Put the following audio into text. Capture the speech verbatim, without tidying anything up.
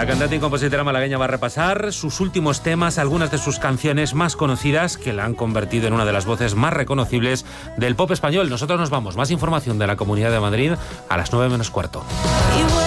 La cantante y compositora malagueña va a repasar sus últimos temas, algunas de sus canciones más conocidas que la han convertido en una de las voces más reconocibles del pop español. Nosotros nos vamos. Más información de la Comunidad de Madrid a las nueve menos cuarto.